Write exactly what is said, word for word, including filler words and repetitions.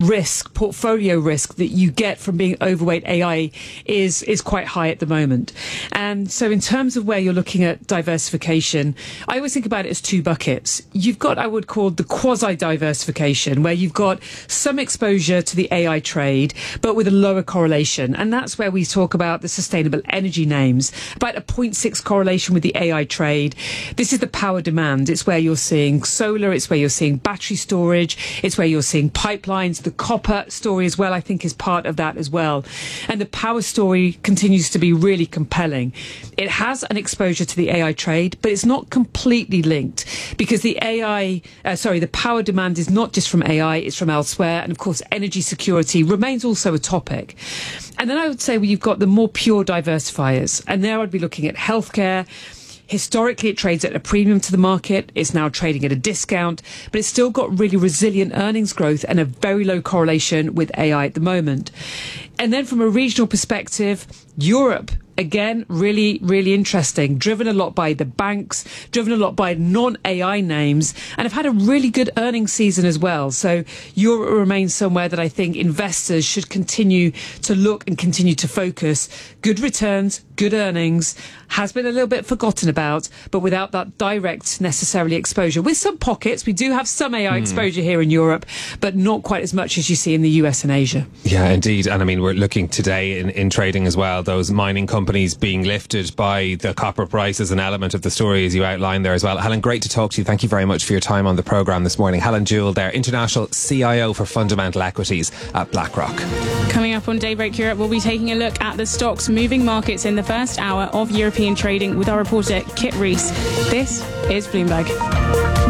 risk, portfolio risk that you get from being overweight A I is is quite high at the moment. And so in terms of where you're looking at diversification, I always think about it as two buckets. You've got, I would call, the quasi-diversification, where you've got some exposure to the A I trade, but with a lower correlation. And that's where we talk about the sustainable energy names, about a zero point six correlation with the A I trade. This is the power demand. It's where you're seeing solar, it's where you're seeing battery storage, it's where you're seeing pipelines. The copper story as well, I think, is part of that as well. And the power story continues to be really compelling. It has an exposure to the A I trade, but it's not completely linked, because the A I, uh, sorry, the power demand is not just from A I, it's from elsewhere. And of course, energy security remains also a topic. And then I would say, well, you've got the more pure diversifiers. And there I'd be looking at healthcare. Historically, it trades at a premium to the market. It's now trading at a discount, but it's still got really resilient earnings growth and a very low correlation with A I at the moment. And then from a regional perspective, Europe, again, really, really interesting. Driven a lot by the banks, driven a lot by non-A I names, and have had a really good earnings season as well. So Europe remains somewhere that I think investors should continue to look and continue to focus. Good returns, good earnings, has been a little bit forgotten about, but without that direct necessarily exposure. With some pockets, we do have some A I mm. exposure here in Europe, but not quite as much as you see in the U S and Asia. Yeah, indeed. And I mean, we're looking today in, in trading as well, those mining companies being lifted by the copper price is an element of the story, as you outlined there as well. Helen, great to talk to you. Thank you very much for your time on the programme this morning. Helen Jewell there, International C I O for Fundamental Equities at BlackRock. Coming up on Daybreak Europe, we'll be taking a look at the stocks moving markets in the first hour of European trading with our reporter Kit Rees. This is Bloomberg.